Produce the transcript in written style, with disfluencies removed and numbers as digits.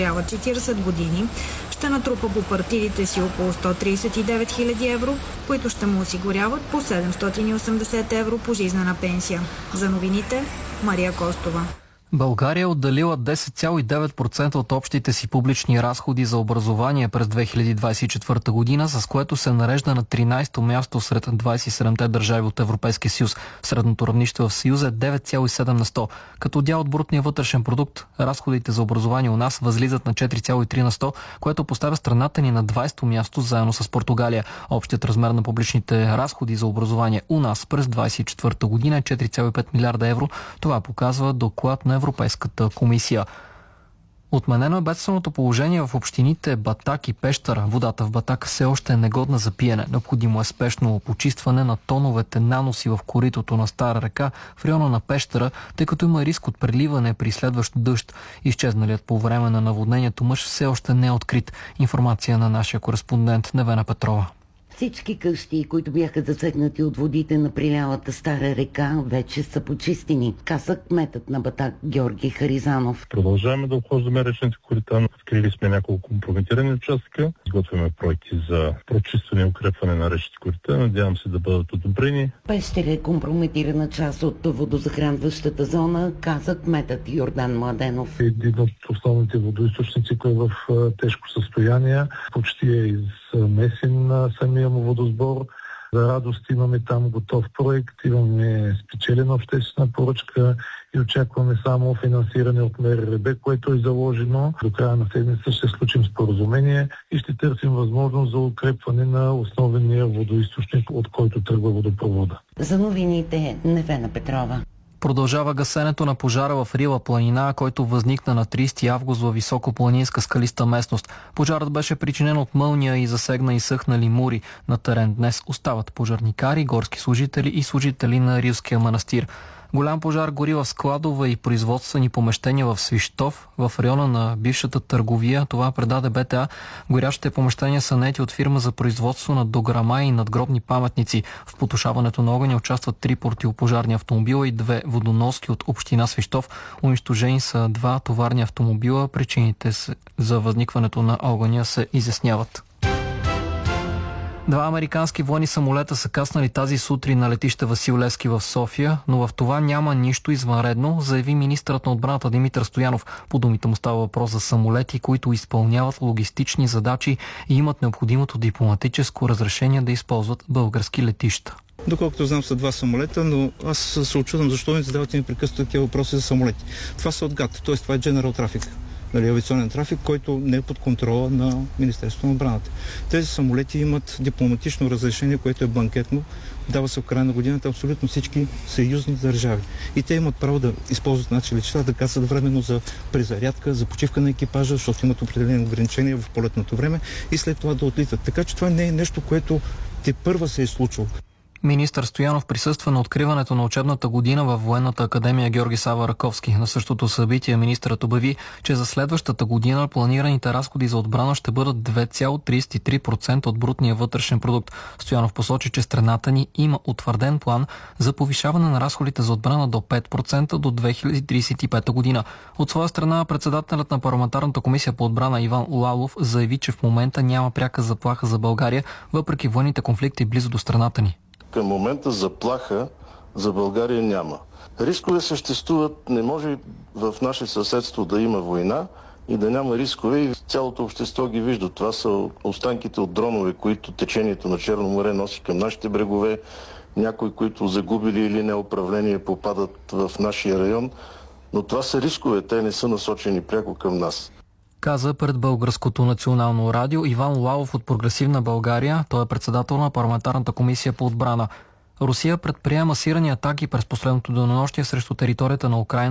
осигурява 40 години, ще натрупа по партидите си около 139 000 евро, които ще му осигуряват по 780 евро пожизнена пенсия. За новините, Мария Костова. България е отделила 10,9% от общите си публични разходи за образование през 2024 година, с което се нарежда на 13-то място сред 27-те държави от Европейския съюз. Средното равнище в Съюза е 9,7 на 100. Като дял от брутния вътрешен продукт, разходите за образование у нас възлизат на 4,3 на 100, което поставя страната ни на 20-то място заедно с Португалия. Общият размер на публичните разходи за образование у нас през 2024 година е 4,5 милиарда евро. Това показва доклад на Европейската комисия. Отменено е бедственото положение в общините Батак и Пещера. Водата в Батак все още е негодна за пиене. Необходимо е спешно почистване на тоновете наноси в коритото на Стара река в района на Пещера, тъй като има риск от преливане при следващ дъжд. Изчезналият по време на наводнението мъж все още не е открит. Информация на нашия кореспондент Невена Петрова. Всички къщи, които бяха засегнати от водите на прилялата Стара река, вече са почистени, каза кметът на Батак Георги Харизанов. Продължаваме да обхождаме речните корита. Открили сме няколко компрометирани участъка. Изготвяме проекти за прочистване и укрепване на речните корита. Надявам се да бъдат одобрени. Пещера е компрометирана част от водозахранващата зона, каза кметът Йордан Младенов. Един от основните водоизточници, който е в тежко състояние, почти е измесен на самия му водосбор. За радост имаме там готов проект, имаме спечелена обществена поръчка и очакваме само финансиране от МРРБ, което е заложено. До края на седмица ще сключим споразумение и ще търсим възможност за укрепване на основния водоизточник, от който тръгва водопровода. За новините, Невена Петрова. Продължава гасенето на пожара в Рила планина, който възникна на 30 август във високопланинска скалиста местност. Пожарът беше причинен от мълния и засегна изсъхнали мури. На терен днес остават пожарникари, горски служители и служители на Рилския манастир. Голям пожар гори в складове и производствени помещения в Свищов, в района на бившата търговия. Това предаде БТА. Горящите помещения са наети от фирма за производство на дограма и надгробни паметници. В потушаването на огъня участват 3 противопожарни автомобила и 2 водоноски от община Свищов. Унищожени са 2 товарни автомобила. Причините за възникването на огъня се изясняват. 2 американски военни самолета са каснали тази сутрин на летище Васил Левски в София, но в това няма нищо извънредно, заяви министърът на отбраната Димитър Стоянов. По думите му става въпрос за самолети, които изпълняват логистични задачи и имат необходимото дипломатическо разрешение да използват български летища. Доколкото знам, са 2 самолета, но аз се очудвам защо не задавате непрекъснато такива въпроси за самолети. Това са от ГАТ, т.е. това е General Traffic. Авиационен трафик, който не е под контрола на Министерството на отбраната. Тези самолети имат дипломатично разрешение, което е бланкетно. Дава се в края на годината абсолютно всички съюзни държави. И те имат право да използват наши летища, да кацат временно за презарядка, за почивка на екипажа, защото имат определени ограничения в полетното време и след това да отлитат. Така че това не е нещо, което тепърва се е случило. Министър Стоянов присъства на откриването на учебната година във Военната академия Георги Сава Раковски. На същото събитие министърът обяви, че за следващата година планираните разходи за отбрана ще бъдат 2,33% от брутния вътрешен продукт. Стоянов посочи, че страната ни има утвърден план за повишаване на разходите за отбрана до 5% до 2035 година. От своя страна, председателят на парламентарната комисия по отбрана Иван Лалов заяви, че в момента няма пряка заплаха за България, въпреки военните конфликти близо до страната ни. Към момента заплаха за България няма. Рискове съществуват, не може в наше съседство да има война и да няма рискове и цялото общество ги вижда. Това са останките от дронове, които течението на Черно море носи към нашите брегове, някои, които загубили или неуправление, попадат в нашия район, но това са рискове, те не са насочени пряко към нас. Каза пред Българското национално радио Иван Лалов от Прогресивна България. Той е председател на парламентарната комисия по отбрана. Русия предприема масирани атаки през последното денонощие срещу територията на Украйна